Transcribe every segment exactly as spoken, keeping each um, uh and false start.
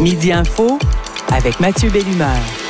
Midi Info avec Mathieu Bellumeur.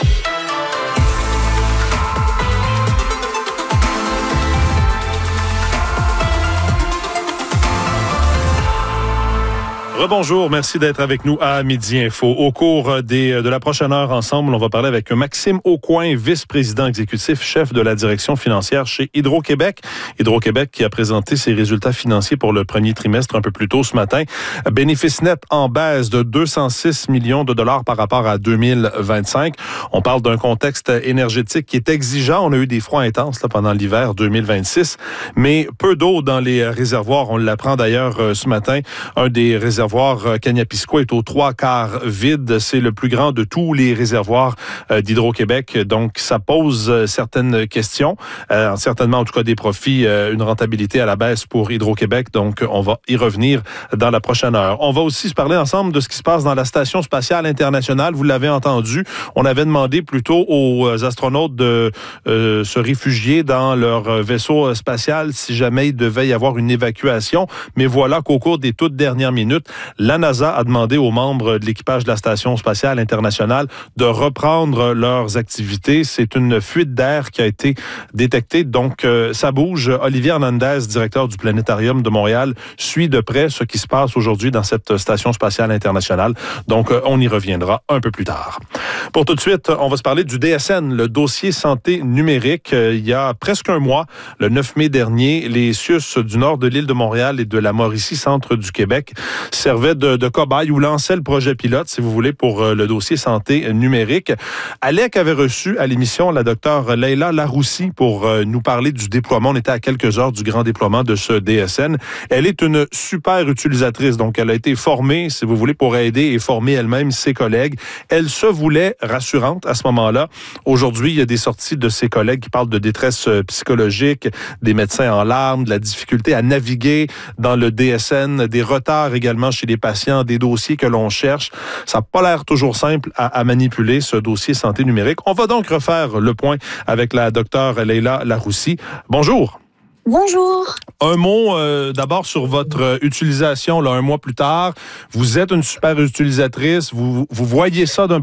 Rebonjour, merci d'être avec nous à Midi Info. Au cours des, de la prochaine heure ensemble, on va parler avec Maxime Aucoin, vice-président exécutif, chef de la direction financière chez Hydro-Québec. Hydro-Québec qui a présenté ses résultats financiers pour le premier trimestre un peu plus tôt ce matin. Bénéfice net en baisse de deux cent six millions de dollars par rapport à deux mille vingt-cinq. On parle d'un contexte énergétique qui est exigeant. On a eu des froids intenses là, pendant l'hiver deux mille vingt-six, mais peu d'eau dans les réservoirs. On l'apprend d'ailleurs euh, ce matin. Un des réservoirs Le réservoir Kaniapiscwa est aux trois quarts vide. C'est le plus grand de tous les réservoirs d'Hydro-Québec. Donc, ça pose certaines questions. Euh, certainement, en tout cas, des profits, euh, une rentabilité à la baisse pour Hydro-Québec. Donc, on va y revenir dans la prochaine heure. On va aussi se parler ensemble de ce qui se passe dans la Station spatiale internationale. Vous l'avez entendu. On avait demandé plutôt aux astronautes de euh, se réfugier dans leur vaisseau spatial si jamais il devait y avoir une évacuation. Mais voilà qu'au cours des toutes dernières minutes, la NASA a demandé aux membres de l'équipage de la Station spatiale internationale de reprendre leurs activités. C'est une fuite d'air qui a été détectée. Donc, euh, ça bouge. Olivier Hernandez, directeur du Planétarium de Montréal, suit de près ce qui se passe aujourd'hui dans cette Station spatiale internationale. Donc, euh, on y reviendra un peu plus tard. Pour tout de suite, on va se parler du D S N, le dossier santé numérique. Euh, il y a presque un mois, le neuf mai dernier, les C I U S du nord de l'île de Montréal et de la Mauricie, centre du Québec, servait de, de cobaye ou lançait le projet pilote, si vous voulez, pour euh, le dossier santé numérique. Alec avait reçu à l'émission la docteure Leila Laroussi pour euh, nous parler du déploiement. On était à quelques heures du grand déploiement de ce D S N. Elle est une super utilisatrice, donc elle a été formée, si vous voulez, pour aider et former elle-même ses collègues. Elle se voulait rassurante à ce moment-là. Aujourd'hui, il y a des sorties de ses collègues qui parlent de détresse psychologique, des médecins en larmes, de la difficulté à naviguer dans le D S N, des retards également chez les patients, des dossiers que l'on cherche. Ça n'a pas l'air toujours simple à, à manipuler, ce dossier santé numérique. On va donc refaire le point avec la docteure Leila Laroussi. Bonjour. Bonjour. Un mot euh, d'abord sur votre euh, utilisation, là, un mois plus tard. Vous êtes une super utilisatrice. Vous, vous voyez ça d'un